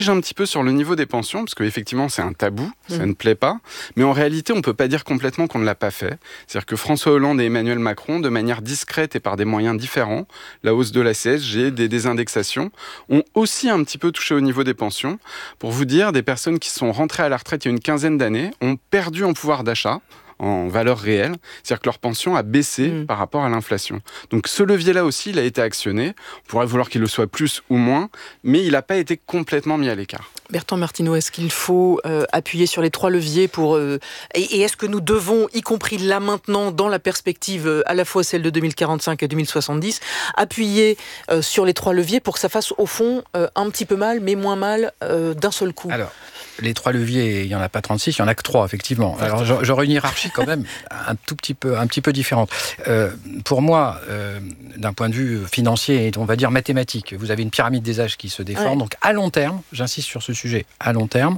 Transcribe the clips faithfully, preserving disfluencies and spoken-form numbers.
un petit peu sur le niveau des pensions, parce qu'effectivement c'est un tabou, ça mmh. ne plaît pas, mais en réalité on ne peut pas dire complètement qu'on ne l'a pas fait. C'est-à-dire que François Hollande et Emmanuel Macron, de manière discrète et par des moyens différents, la hausse de la C S G, des désindexations, ont aussi un petit peu touché au niveau des pensions. Pour vous dire, des personnes qui sont rentrées à la retraite il y a une quinzaine d'années ont perdu en pouvoir d'achat, en valeur réelle, c'est-à-dire que leur pension a baissé mmh. par rapport à l'inflation. Donc ce levier-là aussi, il a été actionné. On pourrait vouloir qu'il le soit plus ou moins, mais il n'a pas été complètement mis à l'écart. Bertrand Martineau, est-ce qu'il faut euh, appuyer sur les trois leviers pour euh, et, et est-ce que nous devons, y compris là maintenant, dans la perspective euh, à la fois celle de deux mille quarante-cinq et deux mille soixante-dix, appuyer euh, sur les trois leviers pour que ça fasse au fond euh, un petit peu mal, mais moins mal euh, d'un seul coup? Alors, les trois leviers, il n'y en a pas trente-six, il n'y en a que trois, effectivement. Alors, j'aurais une hiérarchie quand même un tout petit peu, un petit peu différente. Euh, pour moi, euh, d'un point de vue financier et on va dire mathématique, vous avez une pyramide des âges qui se déforme. Ouais. Donc, à long terme, j'insiste sur ce sujet, à long terme,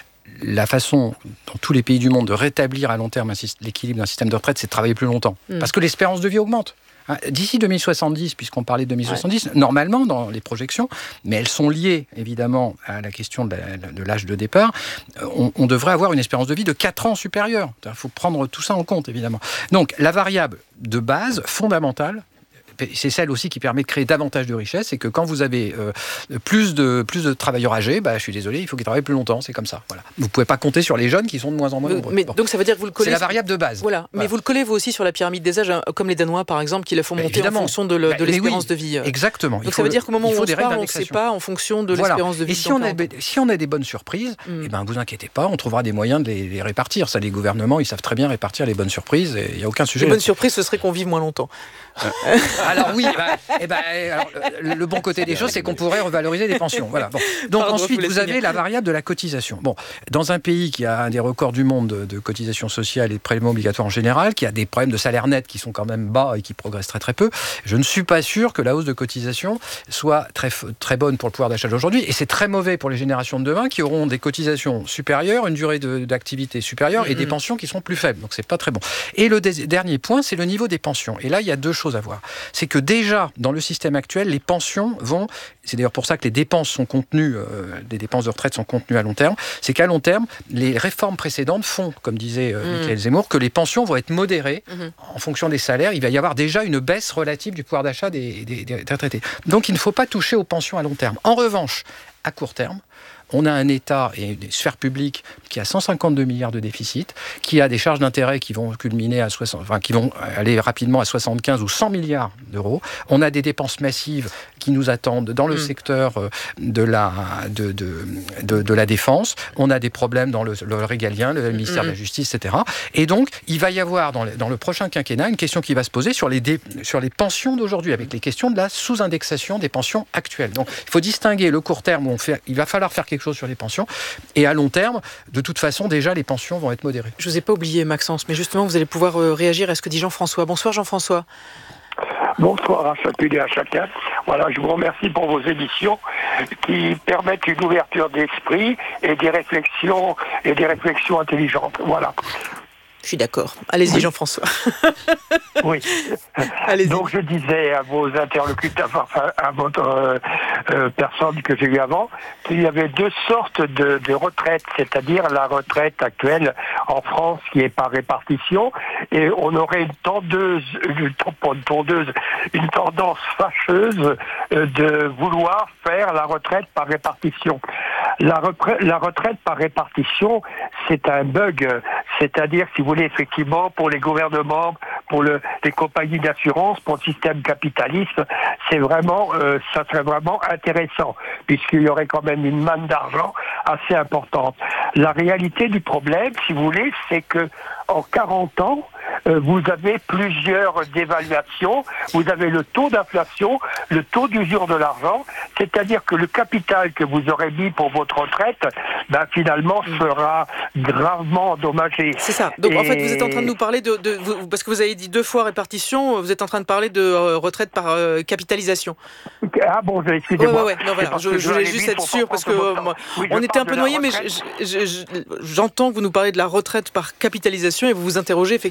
la façon dans tous les pays du monde de rétablir à long terme l'équilibre d'un système de retraite, c'est de travailler plus longtemps. Mmh. Parce que l'espérance de vie augmente. D'ici deux mille soixante-dix, puisqu'on parlait de deux mille soixante-dix, ouais. normalement dans les projections, mais elles sont liées évidemment à la question de, la, de l'âge de départ, on, on devrait avoir une espérance de vie de quatre ans supérieure. Il faut prendre tout ça en compte évidemment. Donc la variable de base fondamentale, c'est celle aussi qui permet de créer davantage de richesse, c'est que quand vous avez euh, plus, de, plus de travailleurs âgés, bah, je suis désolé, il faut qu'ils travaillent plus longtemps, c'est comme ça. Voilà. Vous ne pouvez pas compter sur les jeunes qui sont de moins en moins nombreux. Mais, bon. Donc ça veut dire que vous le collez... C'est la variable de base. Voilà. voilà. Mais vous le collez vous aussi sur la pyramide des âges, comme les Danois par exemple, qui la font monter évidemment. En fonction de, le, de l'espérance oui, de vie. Exactement. Donc ça veut dire qu'au moment où on se parle, on ne sait pas en fonction de voilà. l'espérance de vie. Et si on, a, si on a des bonnes surprises, mm. eh ben, vous inquiétez pas, on trouvera des moyens de les, les répartir. Ça, les gouvernements, ils savent très bien répartir les bonnes surprises, il n'y a aucun sujet. Les bonnes surprises, ce serait qu'on vive moins longtemps. Euh, alors oui, bah, eh ben, alors, le, le bon côté des choses, c'est qu'on pourrait revaloriser les pensions. Voilà. Bon. Donc Pardon, ensuite, vous avez la variable de la cotisation. Bon, dans un pays qui a un des records du monde de, de cotisation sociale et de prélèvements obligatoires en général, qui a des problèmes de salaire net qui sont quand même bas et qui progressent très très peu, je ne suis pas sûr que la hausse de cotisation soit très, très bonne pour le pouvoir d'achat d'aujourd'hui. Et c'est très mauvais pour les générations de demain qui auront des cotisations supérieures, une durée de, d'activité supérieure et mm-hmm. des pensions qui sont plus faibles. Donc c'est pas très bon. Et le dé- dernier point, c'est le niveau des pensions. Et là, il y a deux choses à voir. C'est que déjà, dans le système actuel, les pensions vont... C'est d'ailleurs pour ça que les dépenses sont contenues, euh, les dépenses de retraite sont contenues à long terme. C'est qu'à long terme, les réformes précédentes font, comme disait euh, mmh. Michael Zemmour, que les pensions vont être modérées mmh. en fonction des salaires. Il va y avoir déjà une baisse relative du pouvoir d'achat des, des, des retraités. Donc il ne faut pas toucher aux pensions à long terme. En revanche, à court terme, on a un État et des sphères publiques qui a cent cinquante-deux milliards de déficit, qui a des charges d'intérêt qui vont culminer à soixante, enfin, qui vont aller rapidement à soixante-quinze ou cent milliards d'euros. On a des dépenses massives qui nous attendent dans le mmh. secteur de la, de, de, de, de la défense. On a des problèmes dans le, le régalien, le ministère mmh. de la Justice, et cetera. Et donc, il va y avoir dans le, dans le prochain quinquennat une question qui va se poser sur les, dé, sur les pensions d'aujourd'hui, avec les questions de la sous-indexation des pensions actuelles. Donc, il faut distinguer le court terme où on fait, il va falloir faire quelque chose sur les pensions, et à long terme, de toute façon, déjà, les pensions vont être modérées. Je ne vous ai pas oublié, Maxence, mais justement, vous allez pouvoir euh, réagir à ce que dit Jean-François. Bonsoir, Jean-François. Bonsoir à chacune et à chacun. Voilà, je vous remercie pour vos émissions qui permettent une ouverture d'esprit et des réflexions et des réflexions intelligentes. Voilà. Je suis d'accord. Allez-y, oui. Jean-François. Oui. Allez-y. Donc, je disais à vos interlocuteurs, enfin, à votre euh, euh, personne que j'ai eue avant, qu'il y avait deux sortes de, de retraites, c'est-à-dire la retraite actuelle en France qui est par répartition, et on aurait une tendeuse, une, une tendeuse, une tendance fâcheuse euh, de vouloir faire la retraite par répartition. La, repre- la retraite par répartition, c'est un bug, c'est-à-dire, si vous voulez, effectivement, pour les gouvernements, pour le, les compagnies d'assurance, pour le système capitaliste, c'est vraiment, euh, ça serait vraiment intéressant, puisqu'il y aurait quand même une manne d'argent assez importante. La réalité du problème, si vous voulez, c'est que en quarante ans, euh, vous avez plusieurs dévaluations, vous avez le taux d'inflation, le taux d'usure de l'argent, c'est-à-dire que le capital que vous aurez mis pour votre retraite, ben, finalement, sera gravement endommagé. C'est ça. Donc, et... en fait, vous êtes en train de nous parler de, de, de... Parce que vous avez dit deux fois répartition, vous êtes en train de parler de euh, retraite par euh, capitalisation. Ah bon, excusez-moi. Ouais, ouais, ouais. Non, voilà. Je, je voulais juste être sûr, parce que euh, moi, oui, on était un peu noyés, mais je, je, je, j'entends que vous nous parlez de la retraite par capitalisation et vous vous interrogez effectivement sur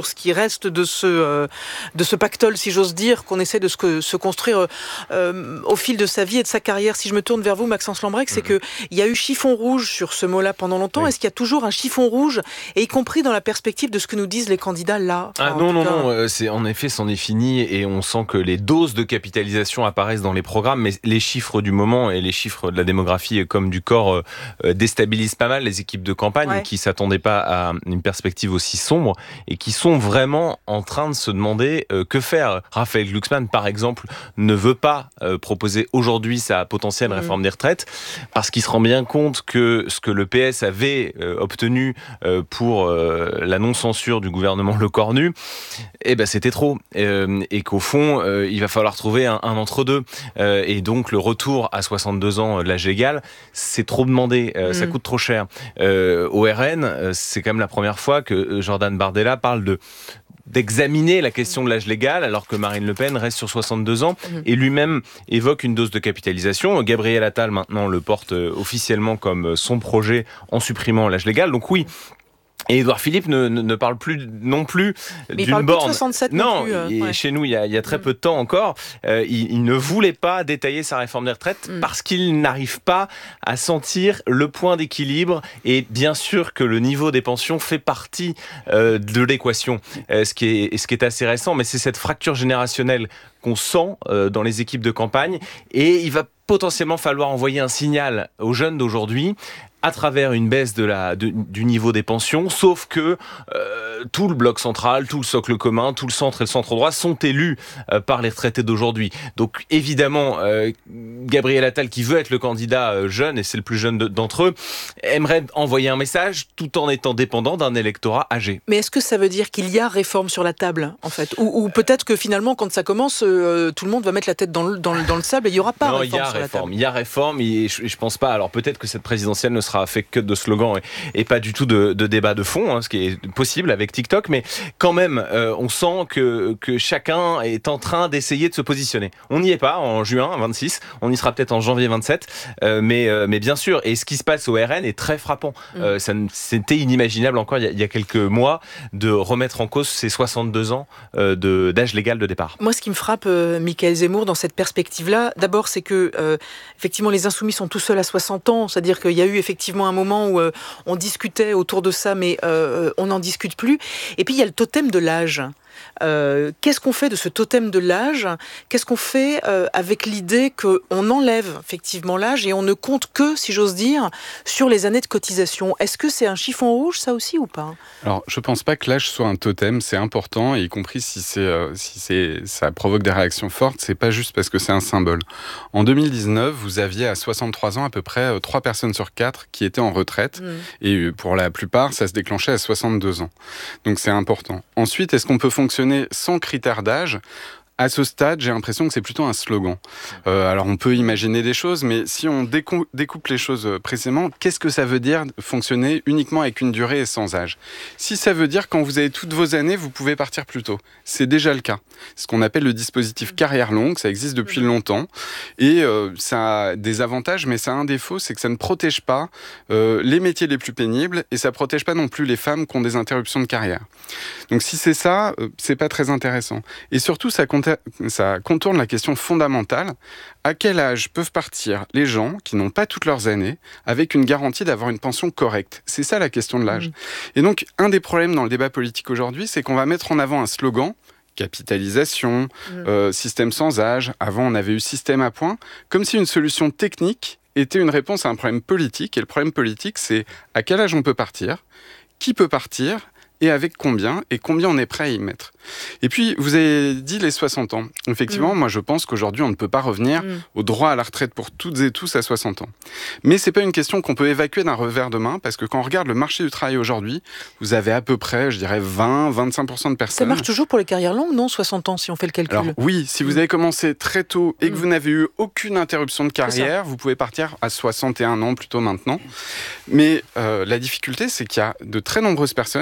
sur ce qui reste de ce, euh, de ce pactole, si j'ose dire, qu'on essaie de se, se construire euh, au fil de sa vie et de sa carrière. Si je me tourne vers vous, Maxence Lambrecq, c'est mm-hmm. qu'il y a eu chiffon rouge sur ce mot-là pendant longtemps. Oui. Est-ce qu'il y a toujours un chiffon rouge, et y compris dans la perspective de ce que nous disent les candidats là? Ah non, non, cas... non, c'est, en effet, c'en est fini, et on sent que les doses de capitalisation apparaissent dans les programmes, mais les chiffres du moment et les chiffres de la démographie comme du corps euh, déstabilisent pas mal les équipes de campagne ouais. qui s'attendaient pas à une perspective aussi sombre et qui sont vraiment en train de se demander euh, que faire. Raphaël Glucksmann, par exemple, ne veut pas euh, proposer aujourd'hui sa potentielle mmh. réforme des retraites parce qu'il se rend bien compte que ce que le P S avait euh, obtenu euh, pour euh, la non-censure du gouvernement Lecornu, eh ben, c'était trop. Euh, et qu'au fond, euh, il va falloir trouver un, un entre-deux. Euh, et donc, le retour à soixante-deux ans de l'âge légal, c'est trop demandé. Euh, mmh. Ça coûte trop cher. Euh, au R N, euh, c'est quand même la première fois que Jordan Bardella parle de d'examiner la question de l'âge légal, alors que Marine Le Pen reste sur soixante-deux ans, mmh. et lui-même évoque une dose de capitalisation. Gabriel Attal, maintenant, le porte officiellement comme son projet en supprimant l'âge légal. Donc oui, et Édouard Philippe ne, ne, ne parle plus non plus mais d'une il parle borne. Plus de soixante-sept non, non plus, euh, et ouais. chez nous, il y, a, il y a très peu de temps encore, euh, il, il ne voulait pas détailler sa réforme des retraites mm. parce qu'il n'arrive pas à sentir le point d'équilibre. Et bien sûr que le niveau des pensions fait partie euh, de l'équation, euh, ce qui est, ce qui est assez récent. Mais c'est cette fracture générationnelle qu'on sent euh, dans les équipes de campagne. Et il va potentiellement falloir envoyer un signal aux jeunes d'aujourd'hui à travers une baisse de la, de, du niveau des pensions, sauf que euh, tout le bloc central, tout le socle commun, tout le centre et le centre droit sont élus euh, par les retraités d'aujourd'hui. Donc évidemment, euh, Gabriel Attal, qui veut être le candidat euh, jeune, et c'est le plus jeune de, d'entre eux, aimerait envoyer un message tout en étant dépendant d'un électorat âgé. Mais est-ce que ça veut dire qu'il y a réforme sur la table, en fait, ou, ou peut-être que finalement, quand ça commence, euh, tout le monde va mettre la tête dans le, dans le, dans le sable et il n'y aura pas non, réforme il y a sur réforme, la table. Il y a réforme, et je, je pense pas. Alors peut-être que cette présidentielle ne sera fait que de slogans et, et pas du tout de, de débat de fond, hein, ce qui est possible avec TikTok, mais quand même, euh, on sent que, que chacun est en train d'essayer de se positionner. On n'y est pas en juin vingt-six, on y sera peut-être en janvier vingt-sept, euh, mais, euh, mais bien sûr, et ce qui se passe au R N est très frappant. Mmh. Euh, ça, c'était inimaginable encore il y, a, il y a quelques mois de remettre en cause ces soixante-deux ans euh, de, d'âge légal de départ. Moi, ce qui me frappe, euh, Mickaël Zemmour, dans cette perspective-là, d'abord, c'est que euh, effectivement, les Insoumis sont tout seuls à soixante ans, c'est-à-dire qu'il y a eu effectivement un moment où euh, on discutait autour de ça, mais euh, on n'en discute plus. Et puis il y a le totem de l'âge. Euh, qu'est-ce qu'on fait de ce totem de l'âge ? Qu'est-ce qu'on fait euh, avec l'idée qu'on enlève effectivement l'âge et on ne compte que, si j'ose dire, sur les années de cotisation ? Est-ce que c'est un chiffon rouge, ça aussi, ou pas ? Alors, je ne pense pas que l'âge soit un totem, c'est important, et y compris si, c'est, euh, si c'est, ça provoque des réactions fortes, c'est pas juste parce que c'est un symbole. En deux mille dix-neuf, vous aviez à soixante-trois ans à peu près trois personnes sur quatre qui étaient en retraite, mmh. et pour la plupart, ça se déclenchait à soixante-deux ans. Donc c'est important. Ensuite, est-ce qu'on peut fonctionner sans critère d'âge ? À ce stade, j'ai l'impression que c'est plutôt un slogan. Euh, alors, on peut imaginer des choses, mais si on décou- découpe les choses précisément, qu'est-ce que ça veut dire fonctionner uniquement avec une durée et sans âge ? Si ça veut dire quand vous avez toutes vos années, vous pouvez partir plus tôt. C'est déjà le cas. C'est ce qu'on appelle le dispositif carrière longue, ça existe depuis longtemps. Et euh, ça a des avantages, mais ça a un défaut, c'est que ça ne protège pas euh, les métiers les plus pénibles et ça ne protège pas non plus les femmes qui ont des interruptions de carrière. Donc si c'est ça, euh, c'est pas très intéressant. Et surtout, ça compte ça contourne la question fondamentale. À quel âge peuvent partir les gens qui n'ont pas toutes leurs années avec une garantie d'avoir une pension correcte ? C'est ça la question de l'âge. Mmh. Et donc, un des problèmes dans le débat politique aujourd'hui, c'est qu'on va mettre en avant un slogan, capitalisation, mmh. euh, système sans âge. Avant, on avait eu système à points, comme si une solution technique était une réponse à un problème politique. Et le problème politique, c'est à quel âge on peut partir, qui peut partir, et avec combien, et combien on est prêt à y mettre. Et puis, vous avez dit les soixante ans. Effectivement, mmh. moi, je pense qu'aujourd'hui, on ne peut pas revenir mmh. au droit à la retraite pour toutes et tous à soixante ans. Mais c'est pas une question qu'on peut évacuer d'un revers de main, parce que quand on regarde le marché du travail aujourd'hui, vous avez à peu près, je dirais, vingt à vingt-cinq pour cent de personnes... Ça marche toujours pour les carrières longues, non ? soixante ans, si on fait le calcul. Alors, oui, si vous avez commencé très tôt et que mmh. vous n'avez eu aucune interruption de carrière, vous pouvez partir à soixante et un ans, plutôt maintenant. Mais euh, la difficulté, c'est qu'il y a de très nombreuses personnes qui sont dans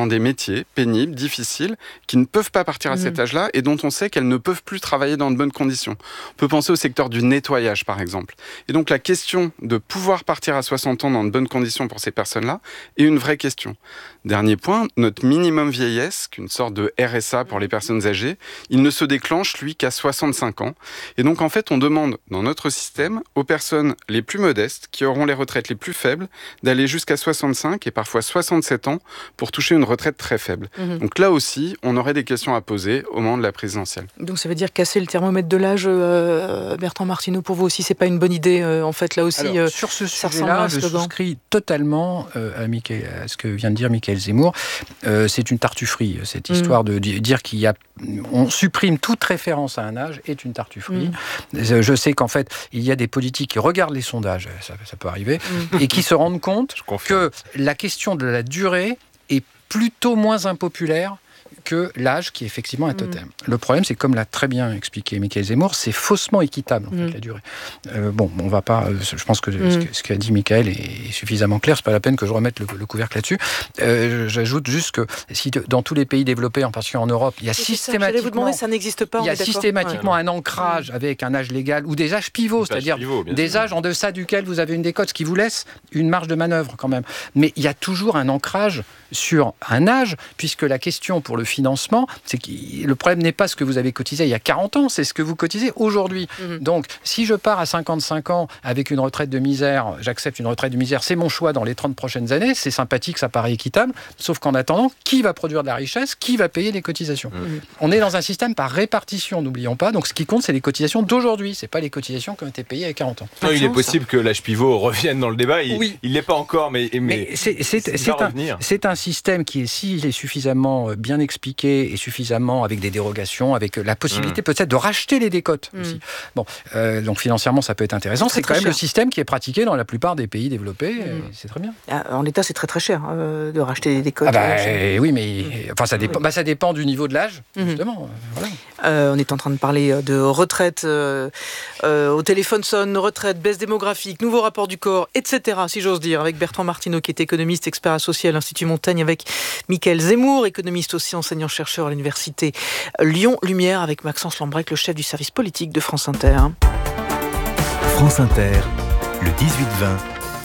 dans des métiers pénibles, difficiles, qui ne peuvent pas partir à mmh. cet âge-là et dont on sait qu'elles ne peuvent plus travailler dans de bonnes conditions. On peut penser au secteur du nettoyage, par exemple. Et donc la question de pouvoir partir à soixante ans dans de bonnes conditions pour ces personnes-là est une vraie question. Dernier point, notre minimum vieillesse, qu'une sorte de R S A pour les personnes âgées, il ne se déclenche, lui, qu'à soixante-cinq ans. Et donc, en fait, on demande, dans notre système, aux personnes les plus modestes, qui auront les retraites les plus faibles, d'aller jusqu'à soixante-cinq et parfois soixante-sept ans pour toucher une retraite très faible. Mmh. Donc là aussi, on aurait des questions à poser au moment de la présidentielle. Donc ça veut dire casser le thermomètre de l'âge, euh, Bertrand Martineau, pour vous aussi, c'est pas une bonne idée, euh, en fait, là aussi. Alors, euh, sur ce sujet-là, je souscris totalement euh, à, Michael, à ce que vient de dire Michael Zemmour. Euh, c'est une tartufferie, cette histoire mmh. de dire qu'il y a, on supprime toute référence à un âge est une tartufferie. Mmh. Je sais qu'en fait, il y a des politiques qui regardent les sondages, ça, ça peut arriver, mmh. et qui se rendent compte que la question de la durée est plutôt moins impopulaire que l'âge qui est effectivement un totem. Mmh. Le problème, c'est comme l'a très bien expliqué Michael Zemmour, c'est faussement équitable, en fait, mmh. la durée. Euh, bon, on va pas... Je pense que mmh. ce, que ce qu'a dit Michael est suffisamment clair, c'est pas la peine que je remette le, le couvercle là-dessus. Euh, j'ajoute juste que si dans tous les pays développés, en particulier en Europe, il y a et systématiquement... Ça, vous demander, ça n'existe pas, il y a systématiquement ouais. un ancrage mmh. avec un âge légal ou des âges pivots, c'est-à-dire pivot, des sûr. âges en deçà duquel vous avez une décote, ce qui vous laisse une marge de manœuvre quand même. Mais il y a toujours un ancrage sur un âge, puisque la question pour le financement, c'est que le problème n'est pas ce que vous avez cotisé il y a quarante ans, c'est ce que vous cotisez aujourd'hui. Mmh. Donc, si je pars à cinquante-cinq ans avec une retraite de misère, j'accepte une retraite de misère, c'est mon choix dans les trente prochaines années, c'est sympathique, ça paraît équitable, sauf qu'en attendant, qui va produire de la richesse, qui va payer les cotisations mmh. On est dans un système par répartition, n'oublions pas, donc ce qui compte, c'est les cotisations d'aujourd'hui, c'est pas les cotisations qui ont été payées il y a quarante ans. Non, il est possible ça. que l'âge pivot revienne dans le débat, il oui. l'est pas encore, mais, mais, mais c'est, c'est, c'est, c'est, un, c'est un système qui est, s'il est suffisamment bien expliqué et suffisamment avec des dérogations, avec la possibilité mmh. peut-être de racheter les décotes mmh. aussi. Bon, euh, donc financièrement, ça peut être intéressant. C'est, c'est quand même cher. Le système qui est pratiqué dans la plupart des pays développés. Mmh. C'est très bien. En l'état, c'est très très cher euh, de racheter les décotes. Ah bah, euh, oui, mais mmh. enfin, ça, dépend, bah, ça dépend du niveau de l'âge, mmh. justement. Voilà. Euh, on est en train de parler de retraite, euh, euh, au téléphone sonne, retraite, baisse démographique, nouveau rapport du corps, et cetera, si j'ose dire, avec Bertrand Martineau, qui est économiste, expert associé à l'Institut Montaigne, avec Michael Zemmour, économiste aussi, enseignant-chercheur à l'Université Lyon-Lumière, avec Maxence Lambrec, le chef du service politique de France Inter. France Inter, le dix-huit vingt,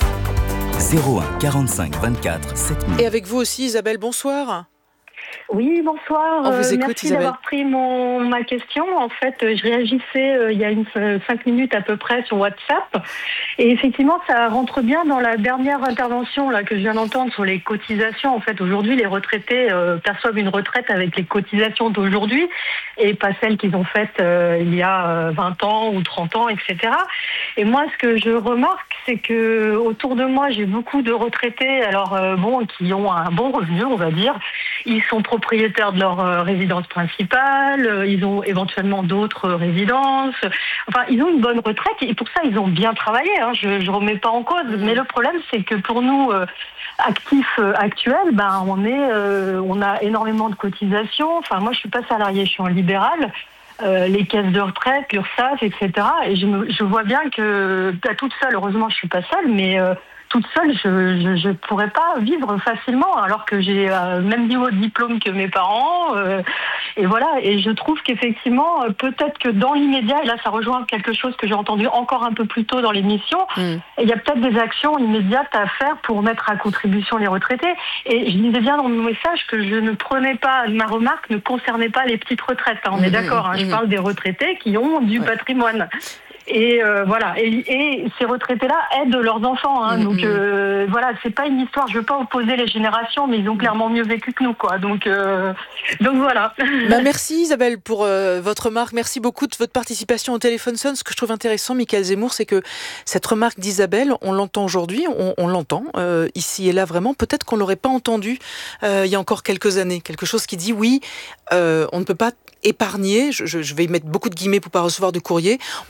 zéro un quarante-cinq vingt-quatre sept mille. Et avec vous aussi, Isabelle, bonsoir. Oui, bonsoir. On vous écoute, Merci Isabelle. D'avoir pris mon, ma question. En fait, je réagissais euh, il y a une, cinq minutes à peu près sur WhatsApp. Et effectivement, ça rentre bien dans la dernière intervention là, que je viens d'entendre sur les cotisations. En fait, aujourd'hui, les retraités euh, perçoivent une retraite avec les cotisations d'aujourd'hui et pas celles qu'ils ont faites euh, il y a vingt ans ou trente ans, et cetera. Et moi, ce que je remarque, c'est que autour de moi, j'ai beaucoup de retraités, alors euh, bon, qui ont un bon revenu, on va dire. Ils sont propriétaires de leur euh, résidence principale, euh, ils ont éventuellement d'autres euh, résidences. Enfin, ils ont une bonne retraite et pour ça, ils ont bien travaillé. Hein, je ne remets pas en cause. Mais le problème, c'est que pour nous, euh, actifs euh, actuels, ben, on, est, euh, on a énormément de cotisations. Enfin, moi, je suis pas salariée, je suis en libéral. Euh, les caisses de retraite, l'URSSAF, et cetera. Et je, me, je vois bien que, à toute seule, heureusement, je suis pas seule, mais euh, toute seule, je ne pourrais pas vivre facilement, alors que j'ai euh, même niveau de diplôme que mes parents. Euh, et voilà, et je trouve qu'effectivement, euh, peut-être que dans l'immédiat, et là, ça rejoint quelque chose que j'ai entendu encore un peu plus tôt dans l'émission, mmh. il y a peut-être des actions immédiates à faire pour mettre à contribution les retraités. Et je disais bien dans mon message que je ne prenais pas, ma remarque ne concernait pas les petites retraites. Hein, on mmh. est d'accord, hein, mmh. je parle des retraités qui ont du ouais. patrimoine. Et euh, voilà, et, et ces retraités-là aident leurs enfants. Hein, mmh, donc euh, voilà, c'est pas une histoire. Je veux pas opposer les générations, mais ils ont clairement mieux vécu que nous, quoi. Donc euh, donc voilà. Bah merci Isabelle pour euh, votre remarque. Merci beaucoup de votre participation au téléphone sonne. Ce que je trouve intéressant, Michael Zemmour, c'est que cette remarque d'Isabelle, on l'entend aujourd'hui, on, on l'entend euh, ici et là vraiment. Peut-être qu'on l'aurait pas entendu euh, il y a encore quelques années. Quelque chose qui dit oui, euh, on ne peut pas épargner. Je, je vais y mettre beaucoup de guillemets pour pas recevoir de courrier. On ne peut pas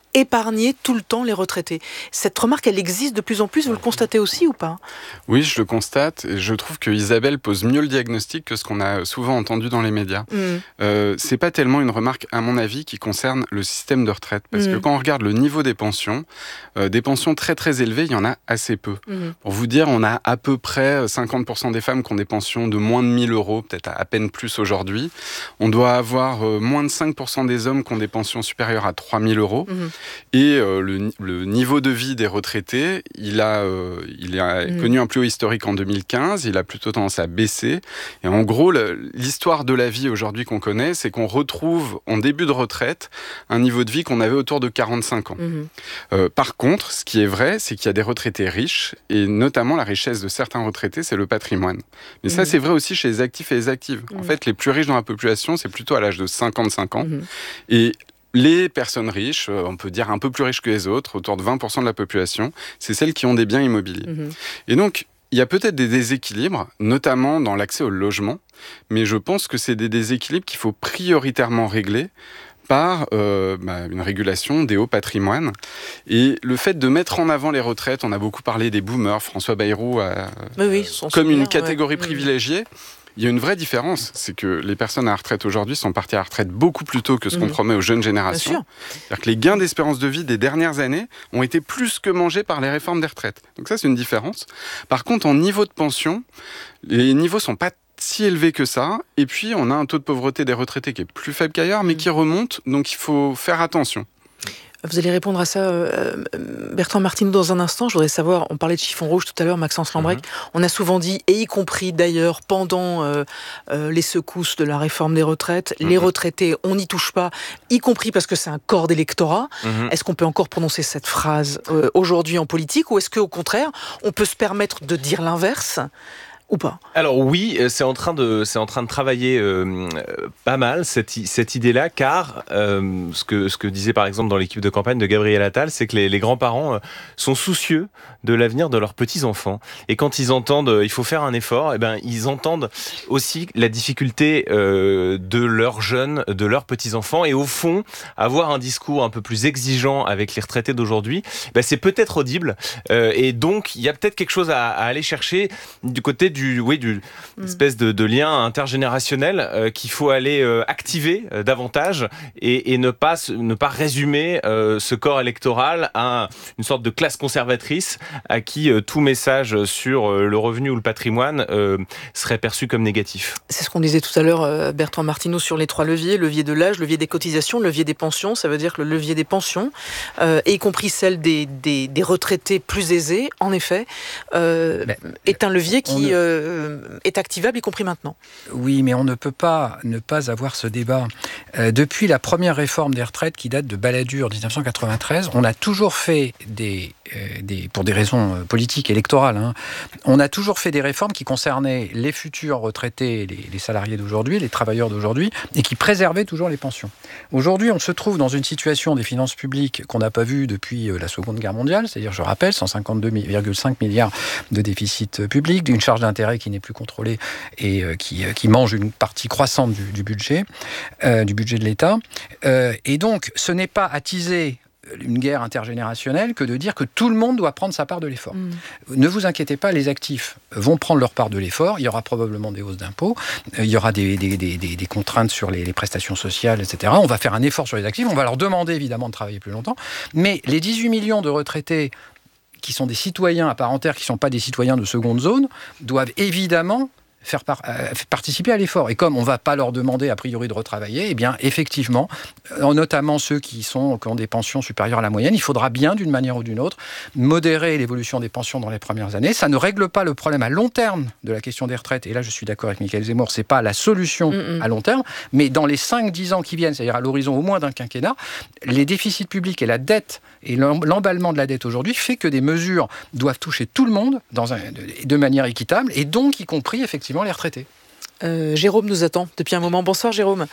épargner tout le temps les retraités. Cette remarque, elle existe de plus en plus, vous le constatez aussi ou pas ? Oui, je le constate, et je trouve que Isabelle pose mieux le diagnostic que ce qu'on a souvent entendu dans les médias. Mmh. Euh, c'est pas tellement une remarque, à mon avis, qui concerne le système de retraite, parce mmh. que quand on regarde le niveau des pensions, euh, des pensions très très élevées, il y en a assez peu. Mmh. Pour vous dire, on a à peu près cinquante pour cent des femmes qui ont des pensions de moins de mille euros, peut-être à peine plus aujourd'hui. On doit avoir euh, moins de cinq pour cent des hommes qui ont des pensions supérieures à trois mille euros. Mmh. Et euh, le, le niveau de vie des retraités, il a, euh, il a mmh. connu un plus haut historique en deux mille quinze, il a plutôt tendance à baisser. Et en gros, le, l'histoire de la vie aujourd'hui qu'on connaît, c'est qu'on retrouve en début de retraite un niveau de vie qu'on avait autour de quarante-cinq ans. Mmh. Euh, par contre, ce qui est vrai, c'est qu'il y a des retraités riches, et notamment la richesse de certains retraités, c'est le patrimoine. Mais mmh. ça, c'est vrai aussi chez les actifs et les actives. Mmh. En fait, les plus riches dans la population, c'est plutôt à l'âge de cinquante-cinq ans. Mmh. Et les personnes riches, on peut dire un peu plus riches que les autres, autour de vingt pour cent de la population, c'est celles qui ont des biens immobiliers. Mmh. Et donc, il y a peut-être des déséquilibres, notamment dans l'accès au logement, mais je pense que c'est des déséquilibres qu'il faut prioritairement régler par euh, bah, une régulation des hauts patrimoines. Et le fait de mettre en avant les retraites, on a beaucoup parlé des boomers, François Bayrou a, oui, oui, comme super, une catégorie ouais. privilégiée. Il y a une vraie différence, c'est que les personnes à la retraite aujourd'hui sont parties à la retraite beaucoup plus tôt que ce qu'on mmh. promet aux jeunes générations. C'est-à-dire que les gains d'espérance de vie des dernières années ont été plus que mangés par les réformes des retraites. Donc ça, c'est une différence. Par contre, en niveau de pension, les niveaux sont pas si élevés que ça. Et puis, on a un taux de pauvreté des retraités qui est plus faible qu'ailleurs, mais mmh. qui remonte. Donc, il faut faire attention. Vous allez répondre à ça, euh, Bertrand Martineau, dans un instant. Je voudrais savoir, on parlait de chiffon rouge tout à l'heure, Maxence Lambrec. Mm-hmm. On a souvent dit, et y compris d'ailleurs pendant euh, euh, les secousses de la réforme des retraites, mm-hmm. les retraités, on n'y touche pas, y compris parce que c'est un corps d'électorat. Mm-hmm. Est-ce qu'on peut encore prononcer cette phrase euh, aujourd'hui en politique, ou est-ce qu'au contraire, on peut se permettre de dire l'inverse ? Ou pas ? Alors oui, c'est en train de, c'est en train de travailler euh, pas mal cette, cette idée-là, car euh, ce, que, ce que disait par exemple dans l'équipe de campagne de Gabriel Attal, c'est que les, les grands-parents euh, sont soucieux de l'avenir de leurs petits-enfants. Et quand ils entendent euh, il faut faire un effort, eh ben, ils entendent aussi la difficulté euh, de leurs jeunes, de leurs petits-enfants. Et au fond, avoir un discours un peu plus exigeant avec les retraités d'aujourd'hui, ben, c'est peut-être audible. Euh, et donc, il y a peut-être quelque chose à, à aller chercher du côté du, oui, du mmh. espèce de, de lien intergénérationnel euh, qu'il faut aller euh, activer euh, davantage et, et ne pas ne pas résumer euh, ce corps électoral à une sorte de classe conservatrice à qui euh, tout message sur euh, le revenu ou le patrimoine euh, serait perçu comme négatif. C'est ce qu'on disait tout à l'heure, euh, Bertrand Martineau, sur les trois leviers, levier de l'âge, levier des cotisations, levier des pensions. Ça veut dire que le levier des pensions, euh, y compris celle des, des, des retraités plus aisés, en effet, euh, mais, est un levier qui ne... euh, est activable, y compris maintenant. Oui, mais on ne peut pas ne pas avoir ce débat. Euh, depuis la première réforme des retraites qui date de Balladur dix-neuf cent quatre-vingt-treize, on a toujours fait des, euh, des pour des raisons politiques, électorales, hein, on a toujours fait des réformes qui concernaient les futurs retraités, les, les salariés d'aujourd'hui, les travailleurs d'aujourd'hui, et qui préservaient toujours les pensions. Aujourd'hui, on se trouve dans une situation des finances publiques qu'on n'a pas vue depuis la Seconde Guerre mondiale, c'est-à-dire, je rappelle, cent cinquante-deux virgule cinq milliards de déficit public, d'une charge d'intérêt qui n'est plus contrôlée et euh, qui, euh, qui mange une partie croissante du, du budget, euh, du budget de l'État. Euh, et donc, ce n'est pas attiser une guerre intergénérationnelle que de dire que tout le monde doit prendre sa part de l'effort. Mmh. Ne vous inquiétez pas, les actifs vont prendre leur part de l'effort. Il y aura probablement des hausses d'impôts. Il y aura des, des, des, des, des contraintes sur les, les prestations sociales, et cetera. On va faire un effort sur les actifs. On va leur demander évidemment de travailler plus longtemps. Mais les dix-huit millions de retraités qui sont des citoyens à part entière, qui ne sont pas des citoyens de seconde zone, doivent évidemment faire par, euh, participer à l'effort. Et comme on ne va pas leur demander a priori de retravailler, eh bien effectivement, notamment ceux qui, sont, qui ont des pensions supérieures à la moyenne, il faudra bien, d'une manière ou d'une autre, modérer l'évolution des pensions dans les premières années. Ça ne règle pas le problème à long terme de la question des retraites. Et là, je suis d'accord avec Michaël Zemmour, ce n'est pas la solution mm-hmm. à long terme, mais dans les cinq dix ans qui viennent, c'est-à-dire à l'horizon au moins d'un quinquennat, les déficits publics et la dette et l'emballement de la dette aujourd'hui fait que des mesures doivent toucher tout le monde dans un, de, de manière équitable, et donc y compris effectivement les retraités. Euh, Jérôme nous attend depuis un moment. Bonsoir Jérôme.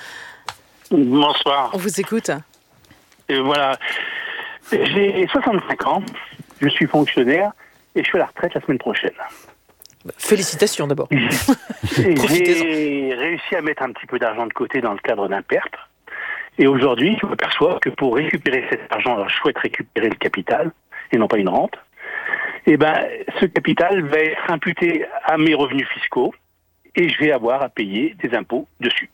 Bonsoir. On vous écoute. Et voilà. J'ai soixante-cinq ans, je suis fonctionnaire et je suis à la retraite la semaine prochaine. Félicitations d'abord. J'ai réussi à mettre un petit peu d'argent de côté dans le cadre d'un P E R P. Et aujourd'hui, je m'aperçois que pour récupérer cet argent, alors je souhaite récupérer le capital et non pas une rente, et ben ce capital va être imputé à mes revenus fiscaux et je vais avoir à payer des impôts dessus.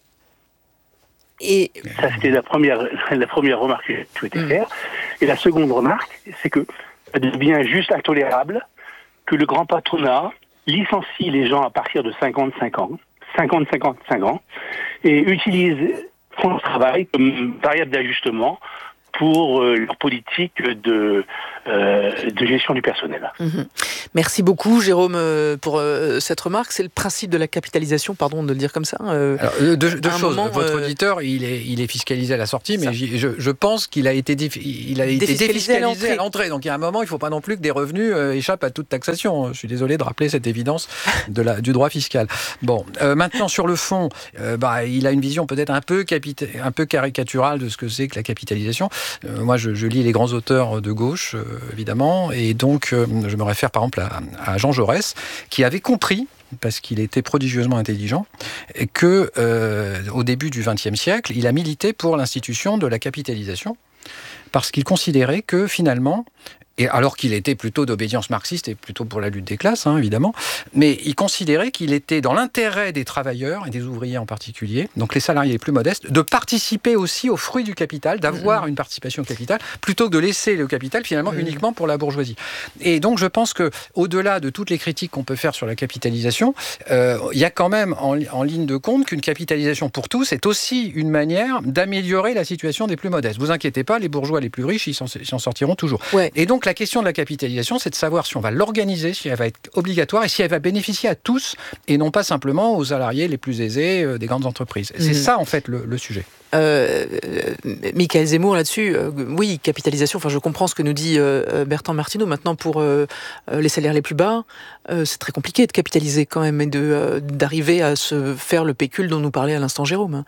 Et ça, c'était la première, la première remarque que je souhaitais mmh. faire. Et la seconde remarque, c'est que ça devient juste intolérable que le grand patronat licencie les gens à partir de cinquante-cinq ans, cinquante à cinquante-cinq ans, et utilise France Travail comme variable d'ajustement pour euh, leur politique de, euh, de gestion du personnel. Mmh. Merci beaucoup, Jérôme, euh, pour euh, cette remarque. C'est le principe de la capitalisation, pardon de le dire comme ça. Euh, Alors, deux, deux choses. Moment, Votre euh... auditeur, il est, il est fiscalisé à la sortie, mais je, je pense qu'il a été, il a été défiscalisé à l'entrée. à l'entrée. Donc, il y a un moment, il ne faut pas non plus que des revenus euh, échappent à toute taxation. Je suis désolé de rappeler cette évidence de la, du droit fiscal. Bon, euh, maintenant, sur le fond, euh, bah, il a une vision peut-être un peu, capita- un peu caricaturale de ce que c'est que la capitalisation. Euh, moi, je, je lis les grands auteurs de gauche, euh, évidemment, et donc euh, je me réfère par exemple à, à Jean Jaurès, qui avait compris, parce qu'il était prodigieusement intelligent, et que euh, au début du vingtième siècle, il a milité pour l'institution de la capitalisation, parce qu'il considérait que finalement, et alors qu'il était plutôt d'obédience marxiste et plutôt pour la lutte des classes, hein, évidemment, mais il considérait qu'il était dans l'intérêt des travailleurs, et des ouvriers en particulier, donc les salariés les plus modestes, de participer aussi aux fruits du capital, d'avoir mmh. une participation au capital, plutôt que de laisser le capital finalement mmh. uniquement pour la bourgeoisie. Et donc je pense qu'au-delà de toutes les critiques qu'on peut faire sur la capitalisation, euh, il y a quand même en, en ligne de compte qu'une capitalisation pour tous est aussi une manière d'améliorer la situation des plus modestes. Vous inquiétez pas, les bourgeois les plus riches, ils s'en, ils s'en sortiront toujours. Ouais. Et donc la question de la capitalisation, c'est de savoir si on va l'organiser, si elle va être obligatoire et si elle va bénéficier à tous et non pas simplement aux salariés les plus aisés euh, des grandes entreprises. C'est mmh. ça, en fait, le, le sujet. Euh, Michaël Zemmour, là-dessus, euh, oui, capitalisation, enfin, je comprends ce que nous dit euh, Bertrand Martineau. Maintenant, pour euh, les salaires les plus bas, euh, c'est très compliqué de capitaliser quand même et de, euh, d'arriver à se faire le pécule dont nous parlait à l'instant Jérôme.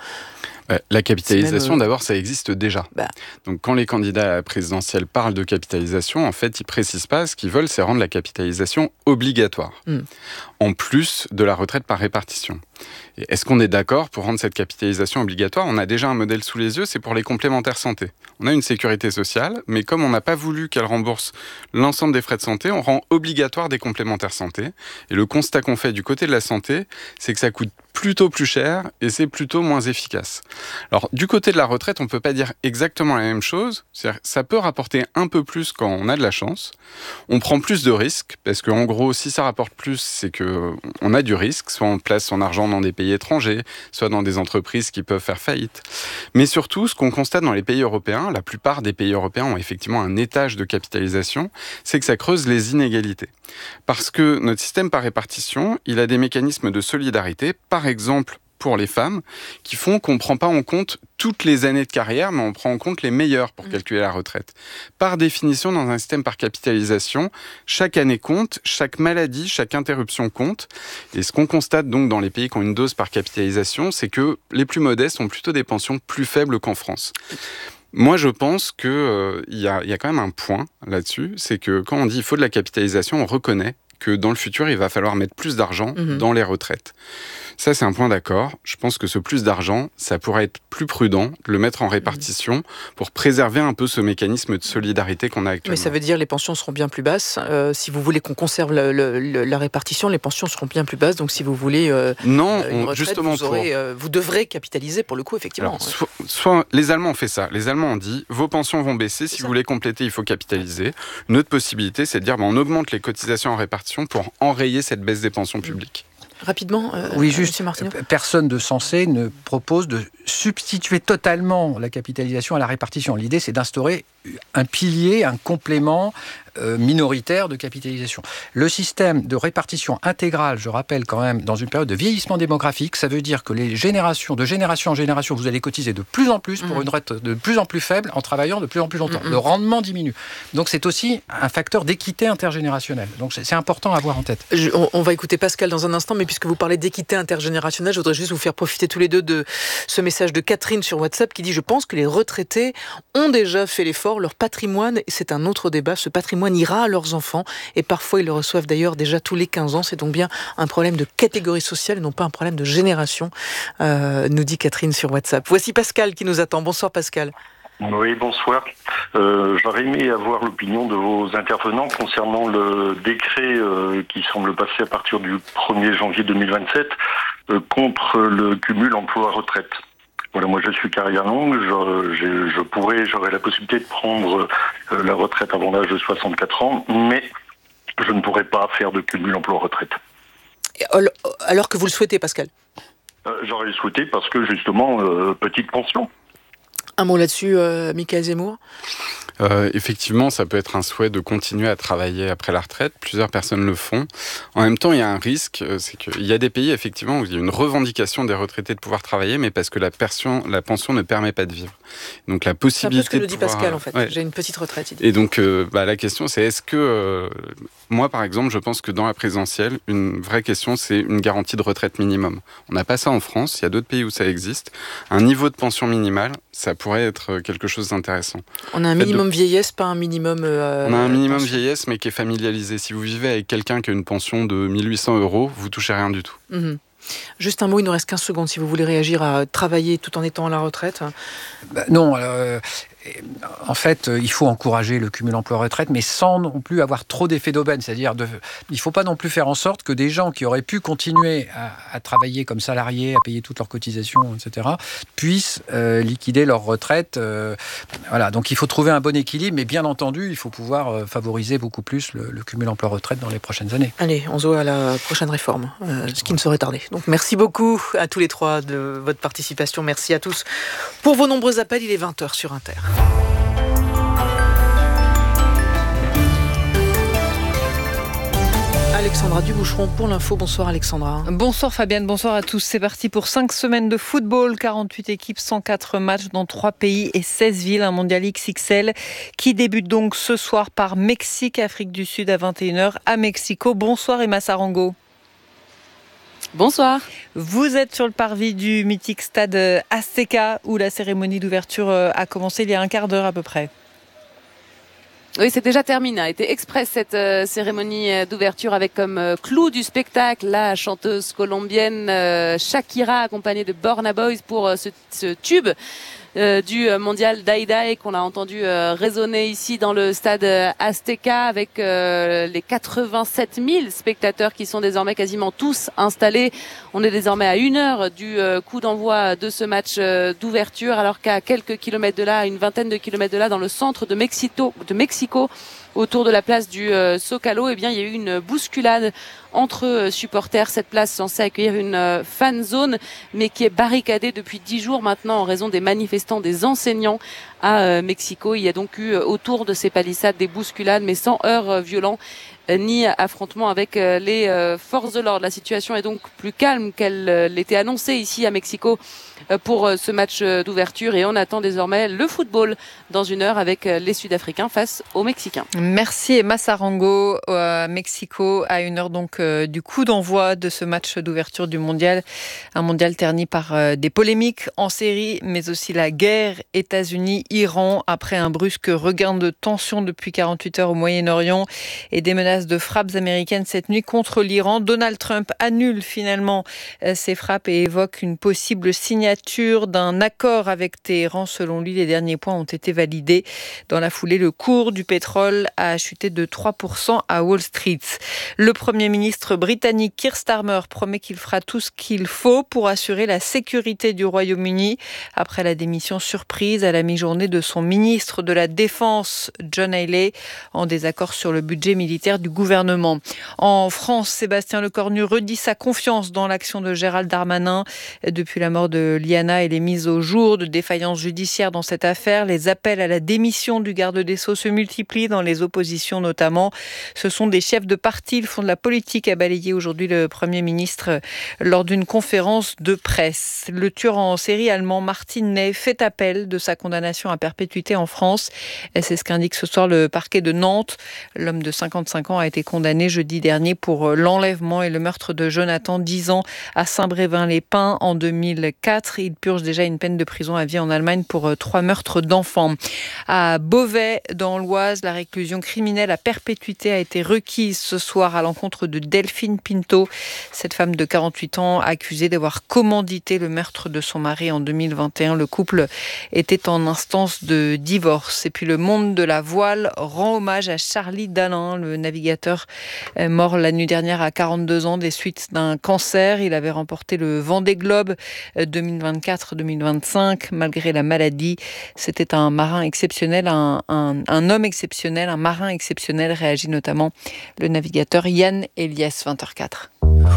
La capitalisation, même, euh... d'abord, ça existe déjà. Bah. Donc, quand les candidats à la présidentielle parlent de capitalisation, en fait, ils précisent pas ce qu'ils veulent, c'est rendre la capitalisation obligatoire, mm. en plus de la retraite par répartition. Et est-ce qu'on est d'accord pour rendre cette capitalisation obligatoire ? On a déjà un modèle sous les yeux, c'est pour les complémentaires santé. On a une sécurité sociale, mais comme on n'a pas voulu qu'elle rembourse l'ensemble des frais de santé, on rend obligatoire des complémentaires santé. Et le constat qu'on fait du côté de la santé, c'est que ça coûte plutôt plus cher et c'est plutôt moins efficace. Alors, du côté de la retraite, on ne peut pas dire exactement la même chose. C'est-à-dire, ça peut rapporter un peu plus quand on a de la chance. On prend plus de risques, parce qu'en gros, si ça rapporte plus, c'est qu'on a du risque. Soit on place son argent dans des pays étrangers, soit dans des entreprises qui peuvent faire faillite. Mais surtout, ce qu'on constate dans les pays européens, la plupart des pays européens ont effectivement un étage de capitalisation, c'est que ça creuse les inégalités. Parce que notre système par répartition, il a des mécanismes de solidarité, par exemple pour les femmes, qui font qu'on ne prend pas en compte toutes les années de carrière, mais on prend en compte les meilleures pour calculer la retraite. Par définition, dans un système par capitalisation, chaque année compte, chaque maladie, chaque interruption compte. Et ce qu'on constate donc dans les pays qui ont une dose par capitalisation, c'est que les plus modestes ont plutôt des pensions plus faibles qu'en France. Moi, je pense qu'il euh, y a, y a quand même un point là-dessus, c'est que quand on dit qu'il faut de la capitalisation, on reconnaît que dans le futur, il va falloir mettre plus d'argent mmh. dans les retraites. Ça, c'est un point d'accord. Je pense que ce plus d'argent, ça pourrait être plus prudent de le mettre en répartition mmh. pour préserver un peu ce mécanisme de solidarité qu'on a actuellement. Mais ça veut dire que les pensions seront bien plus basses. Euh, si vous voulez qu'on conserve le, le, le, la répartition, les pensions seront bien plus basses. Donc, si vous voulez euh, non, une retraite, justement vous, aurez, euh, vous devrez capitaliser pour le coup, effectivement. Alors, soit, soit les Allemands ont fait ça. Les Allemands ont dit vos pensions vont baisser. Si vous voulez compléter, il faut capitaliser. Une autre possibilité, c'est de dire ben, on augmente les cotisations en répartition pour enrayer cette baisse des pensions publiques. Rapidement, euh, oui, juste, personne de sensé ne propose de substituer totalement la capitalisation à la répartition. L'idée, c'est d'instaurer un pilier, un complément euh, minoritaire de capitalisation. Le système de répartition intégrale, je rappelle quand même, dans une période de vieillissement démographique, ça veut dire que les générations, de génération en génération, vous allez cotiser de plus en plus pour mmh. une retraite de plus en plus faible en travaillant de plus en plus longtemps. Mmh. Le rendement diminue. Donc c'est aussi un facteur d'équité intergénérationnelle. Donc c'est, c'est important à avoir en tête. Je, on, on va écouter Pascal dans un instant, mais puisque vous parlez d'équité intergénérationnelle, je voudrais juste vous faire profiter tous les deux de ce message de Catherine sur WhatsApp qui dit « Je pense que les retraités ont déjà fait l'effort mort, leur patrimoine, c'est un autre débat, ce patrimoine ira à leurs enfants et parfois ils le reçoivent d'ailleurs déjà tous les quinze ans. C'est donc bien un problème de catégorie sociale et non pas un problème de génération, euh, nous dit Catherine sur WhatsApp. Voici Pascal qui nous attend. Bonsoir Pascal. Oui, bonsoir. Euh, j'aurais aimé avoir l'opinion de vos intervenants concernant le décret euh, qui semble passer à partir du premier janvier deux mille vingt-sept euh, contre le cumul emploi-retraite. Voilà, moi je suis carrière longue, je, je, je pourrais, j'aurais la possibilité de prendre euh, la retraite avant l'âge de soixante-quatre ans, mais je ne pourrais pas faire de cumul emploi-retraite. Alors que vous le souhaitez, Pascal ? euh, J'aurais souhaité parce que justement, euh, petite pension. Un mot là-dessus, euh, Michaël Zemmour ? Euh, effectivement, ça peut être un souhait de continuer à travailler après la retraite. Plusieurs personnes le font. En même temps, il y a un risque, c'est qu'il y a des pays, effectivement, où il y a une revendication des retraités de pouvoir travailler, mais parce que la pension, la pension ne permet pas de vivre. Donc la possibilité. C'est un peu ce que le dit pouvoir... Pascal, en fait. Ouais. J'ai une petite retraite, il dit. Et donc, euh, bah, la question, c'est est-ce que... Euh, moi, par exemple, je pense que dans la présidentielle, une vraie question, c'est une garantie de retraite minimum. On n'a pas ça en France, il y a d'autres pays où ça existe. Un niveau de pension minimale, ça pourrait être quelque chose d'intéressant. On a un minimum de... vieillesse, pas un minimum... Euh, on a un minimum pension. vieillesse, mais qui est familialisé. Si vous vivez avec quelqu'un qui a une pension de mille huit cents euros, vous touchez rien du tout. Mmh. Juste un mot, il nous reste quinze secondes si vous voulez réagir à travailler tout en étant à la retraite. Bah non, euh, en fait, il faut encourager le cumul emploi-retraite, mais sans non plus avoir trop d'effets d'aubaine. C'est-à-dire, de, il ne faut pas non plus faire en sorte que des gens qui auraient pu continuer à, à travailler comme salariés, à payer toutes leurs cotisations, et cetera, puissent euh, liquider leur retraite. Euh, voilà. Donc il faut trouver un bon équilibre, mais bien entendu, il faut pouvoir euh, favoriser beaucoup plus le, le cumul emploi-retraite dans les prochaines années. Allez, on se voit à la prochaine réforme, euh, ce qui ne saurait tarder. Donc merci beaucoup à tous les trois de votre participation. Merci à tous pour vos nombreux appels. Il est vingt heures sur Inter. Alexandra Duboucheron pour l'info. Bonsoir Alexandra. Bonsoir Fabienne, bonsoir à tous. C'est parti pour cinq semaines de football, quarante-huit équipes, cent quatre matchs dans trois pays et seize villes. Un mondial X X L qui débute donc ce soir par Mexique, Afrique du Sud à vingt et une heures à Mexico. Bonsoir Emma Sarango. Bonsoir. Vous êtes sur le parvis du mythique stade Azteca où la cérémonie d'ouverture a commencé il y a un quart d'heure à peu près. Oui, c'est déjà terminé. A été express cette euh, cérémonie d'ouverture avec comme euh, clou du spectacle la chanteuse colombienne euh, Shakira accompagnée de Burna Boy pour euh, ce, ce tube euh, du mondial Dai Dai qu'on a entendu euh, résonner ici dans le stade Azteca avec euh, les quatre-vingt-sept mille spectateurs qui sont désormais quasiment tous installés. On est désormais à une heure du euh, coup d'envoi de ce match euh, d'ouverture alors qu'à quelques kilomètres de là, une vingtaine de kilomètres de là, dans le centre de Mexico, de Mexico autour de la place du euh, Zocalo, eh bien, il y a eu une bousculade entre euh, supporters. Cette place censée accueillir une euh, fan zone, mais qui est barricadée depuis dix jours maintenant en raison des manifestants, des enseignants à euh, Mexico. Il y a donc eu euh, autour de ces palissades des bousculades, mais sans heurts euh, violents euh, ni affrontements avec euh, les euh, forces de l'ordre. La situation est donc plus calme qu'elle euh, l'était annoncée ici à Mexico euh, pour euh, ce match euh, d'ouverture, et on attend désormais le football dans une heure avec euh, les Sud-Africains face aux Mexicains. Merci Emma Sarango à Mexico à une heure donc euh, du coup d'envoi de ce match d'ouverture du mondial. Un mondial terni par euh, des polémiques en série, mais aussi la guerre États-Unis-Iran après un brusque regain de tension depuis quarante-huit heures au Moyen-Orient et des menaces de frappes américaines cette nuit contre l'Iran. Donald Trump annule finalement euh, ces frappes et évoque une possible signature d'un accord avec Téhéran. Selon lui, les derniers points ont été validés. Dans la foulée, le cours du pétrole a chuté de trois pour cent à Wall Street. Le Premier ministre britannique Keir Starmer promet qu'il fera tout ce qu'il faut pour assurer la sécurité du Royaume-Uni après la démission surprise à la mi-journée de son ministre de la Défense, John Healey, en désaccord sur le budget militaire du gouvernement. En France, Sébastien Lecornu redit sa confiance dans l'action de Gérald Darmanin. Depuis la mort de Liana et les mises au jour de défaillances judiciaires dans cette affaire, les appels à la démission du garde des Sceaux se multiplient dans les oppositions notamment. Ce sont des chefs de parti, ils font de la politique, a balayé aujourd'hui le Premier ministre lors d'une conférence de presse. Le tueur en série allemand Martin Ney fait appel de sa condamnation à perpétuité en France. C'est ce qu'indique ce soir le parquet de Nantes. L'homme de cinquante-cinq ans ans, a été condamné jeudi dernier pour l'enlèvement et le meurtre de Jonathan, dix ans, à Saint-Brévin-les-Pins en deux mille quatre. Il purge déjà une peine de prison à vie en Allemagne pour trois meurtres d'enfants. À Beauvais, dans l'Oise, la réclusion criminelle à perpétuité a été requise ce soir à l'encontre de Delphine Pinto. Cette femme de quarante-huit ans accusée d'avoir commandité le meurtre de son mari en deux mille vingt et un. Le couple était en instance de divorce. Et puis le monde de la voile rend hommage à Charlie Dalin, le navigateur mort la nuit dernière à quarante-deux ans des suites d'un cancer. Il avait remporté le Vendée Globe deux mille vingt-quatre deux mille vingt-cinq. Malgré la maladie, c'était un marin exceptionnel, un, un, un homme exceptionnel, un marin exceptionnel, réagit notamment le navigateur Yann Eliès, vingt heures quatre.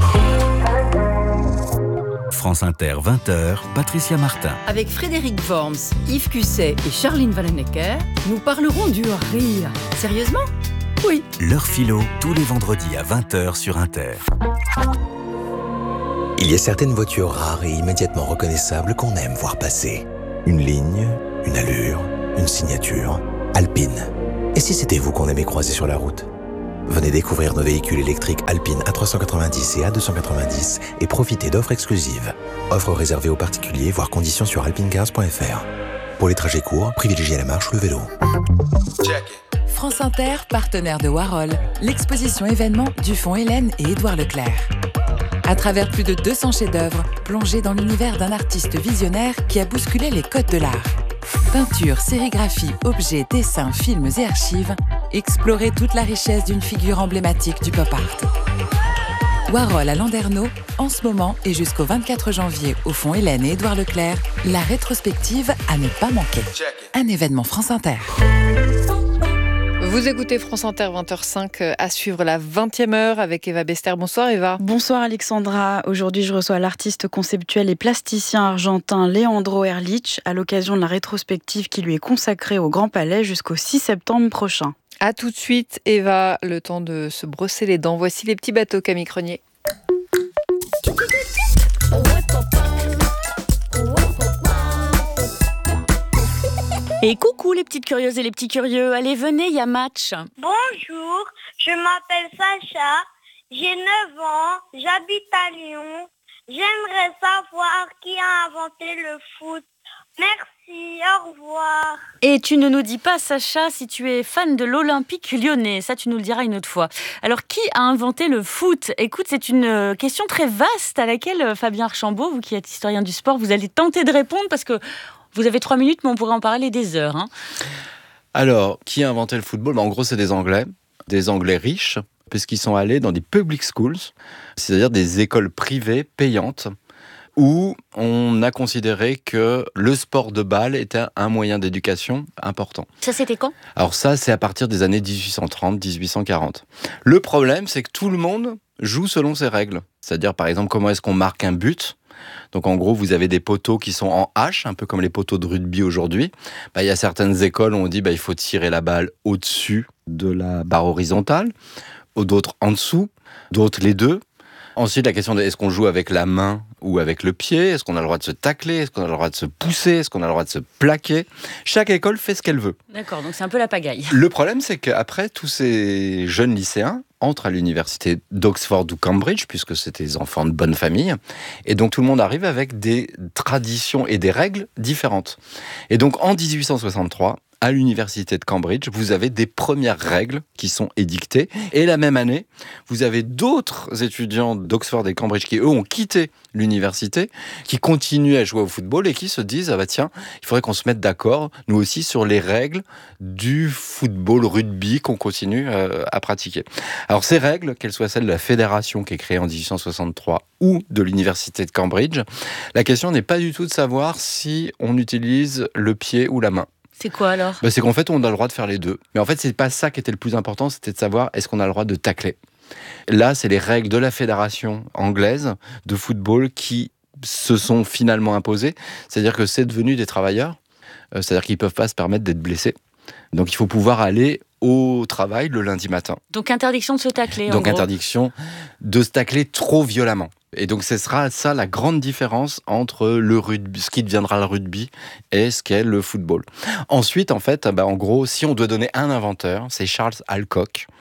France Inter, vingt heures, Patricia Martin. Avec Frédéric Worms, Yves Cusset et Charline Wallenecker, nous parlerons du rire. Sérieusement ? Oui. L'heure philo, tous les vendredis à vingt heures sur Inter. Il y a certaines voitures rares et immédiatement reconnaissables qu'on aime voir passer. Une ligne, une allure, une signature. Alpine. Et si c'était vous qu'on aimait croiser sur la route ? Venez découvrir nos véhicules électriques Alpine A trois cent quatre-vingt-dix et A deux cent quatre-vingt-dix et profitez d'offres exclusives. Offres réservées aux particuliers, voire conditions sur alpine cars point f r. Pour les trajets courts, privilégiez la marche ou le vélo. France Inter, partenaire de Warhol, l'exposition événement du Fonds Hélène et Édouard Leclerc. À travers plus de deux cents chefs-d'œuvre, plongez dans l'univers d'un artiste visionnaire qui a bousculé les codes de l'art. Peinture, sérigraphie, objets, dessins, films et archives, explorez toute la richesse d'une figure emblématique du pop art. Warhol à Landerneau, en ce moment et jusqu'au vingt-quatre janvier au Fonds Hélène et Édouard Leclerc, la rétrospective à ne pas manquer. Un événement France Inter. Vous écoutez France Inter, vingt heures cinq, à suivre la vingtième heure avec Eva Bester. Bonsoir Eva. Bonsoir Alexandra. Aujourd'hui, je reçois l'artiste conceptuel et plasticien argentin Leandro Erlich à l'occasion de la rétrospective qui lui est consacrée au Grand Palais jusqu'au six septembre prochain. A tout de suite Eva, le temps de se brosser les dents. Voici les petits bateaux, Camille Cronier. Et coucou les petites curieuses et les petits curieux, allez venez, il y a match. Bonjour, je m'appelle Sacha, j'ai neuf ans, j'habite à Lyon. J'aimerais savoir qui a inventé le foot. Merci, au revoir. Et tu ne nous dis pas, Sacha, si tu es fan de l'Olympique lyonnais. Ça, tu nous le diras une autre fois. Alors, qui a inventé le foot ? Écoute, c'est une question très vaste à laquelle Fabien Archambault, vous qui êtes historien du sport, vous allez tenter de répondre parce que vous avez trois minutes, mais on pourrait en parler des heures. Hein. Alors, qui a inventé le football ? Ben, en gros, c'est des Anglais, des Anglais riches, puisqu'ils sont allés dans des public schools, c'est-à-dire des écoles privées payantes, où on a considéré que le sport de balle était un moyen d'éducation important. Ça, c'était quand ? Alors ça, c'est à partir des années dix-huit cent trente, dix-huit cent quarante. Le problème, c'est que tout le monde joue selon ses règles. C'est-à-dire, par exemple, comment est-ce qu'on marque un but ? Donc en gros, vous avez des poteaux qui sont en H, un peu comme les poteaux de rugby aujourd'hui. Bah, il y a certaines écoles où on dit bah, il faut tirer la balle au-dessus de la barre horizontale, d'autres en dessous, d'autres les deux. Ensuite, la question de est-ce qu'on joue avec la main ou avec le pied ? Est-ce qu'on a le droit de se tacler ? Est-ce qu'on a le droit de se pousser ? Est-ce qu'on a le droit de se plaquer ? Chaque école fait ce qu'elle veut. D'accord, donc c'est un peu la pagaille. Le problème, c'est qu'après, tous ces jeunes lycéens entrent à l'université d'Oxford ou Cambridge, puisque c'était des enfants de bonne famille. Et donc, tout le monde arrive avec des traditions et des règles différentes. Et donc, en dix-huit cent soixante-trois, à l'université de Cambridge, vous avez des premières règles qui sont édictées. Et la même année, vous avez d'autres étudiants d'Oxford et Cambridge qui, eux, ont quitté l'université, qui continuent à jouer au football et qui se disent « Ah bah tiens, il faudrait qu'on se mette d'accord, nous aussi, sur les règles du football rugby qu'on continue euh, à pratiquer. » Alors ces règles, qu'elles soient celles de la fédération qui est créée en dix-huit cent soixante-trois ou de l'université de Cambridge, la question n'est pas du tout de savoir si on utilise le pied ou la main. C'est quoi alors ? Ben, c'est qu'en fait, on a le droit de faire les deux. Mais en fait, c'est pas ça qui était le plus important, c'était de savoir est-ce qu'on a le droit de tacler. Là, c'est les règles de la fédération anglaise de football qui se sont finalement imposées. C'est-à-dire que c'est devenu des travailleurs. Euh, c'est-à-dire qu'ils ne peuvent pas se permettre d'être blessés. Donc, il faut pouvoir aller au travail le lundi matin. Donc, interdiction de se tacler, en Donc, gros. interdiction de se tacler trop violemment. Et donc, ce sera ça la grande différence entre le rugby, ce qui deviendra le rugby et ce qu'est le football. Ensuite, en fait, bah, en gros, si on doit donner un inventeur, c'est Charles Alcock,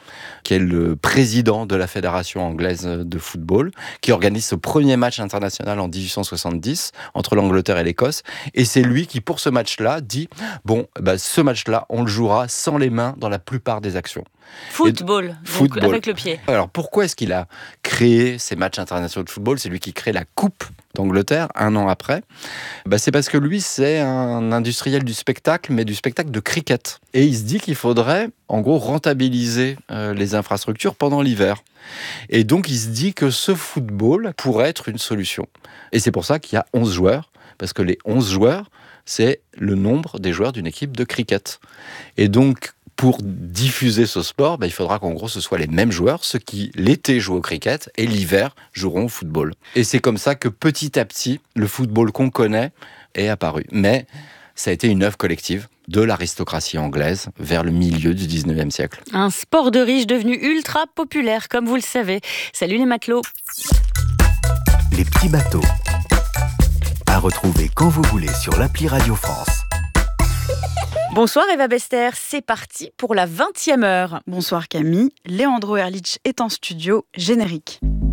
qui est le président de la Fédération anglaise de football, qui organise ce premier match international en dix-huit cent soixante-dix entre l'Angleterre et l'Écosse. Et c'est lui qui, pour ce match-là, dit « Bon, bah, ce match-là, on le jouera sans les mains dans la plupart des actions. » Football, donc football, avec le pied. Alors pourquoi est-ce qu'il a créé ces matchs internationaux de football ? C'est lui qui crée la Coupe d'Angleterre un an après. Bah, c'est parce que lui, c'est un industriel du spectacle, mais du spectacle de cricket. Et il se dit qu'il faudrait, en gros, rentabiliser euh, les infrastructures pendant l'hiver. Et donc il se dit que ce football pourrait être une solution. Et c'est pour ça qu'il y a onze joueurs, parce que les onze joueurs, c'est le nombre des joueurs d'une équipe de cricket. Et donc, pour diffuser ce sport, bah, il faudra qu'en gros ce soit les mêmes joueurs, ceux qui l'été jouent au cricket et l'hiver joueront au football. Et c'est comme ça que petit à petit, le football qu'on connaît est apparu. Mais ça a été une œuvre collective de l'aristocratie anglaise vers le milieu du dix-neuvième siècle. Un sport de riche devenu ultra populaire, comme vous le savez. Salut les matelots. Les petits bateaux. À retrouver quand vous voulez sur l'appli Radio France. Bonsoir Eva Bester, c'est parti pour la vingtième heure. Bonsoir Camille, Leandro Erlich est en studio, générique.